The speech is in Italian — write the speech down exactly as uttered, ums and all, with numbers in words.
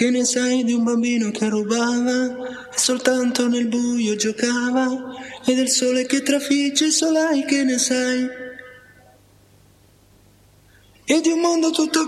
Che ne sai di un bambino che rubava e soltanto nel buio giocava, e del sole che trafigge i solai, che ne sai? E di un mondo tutto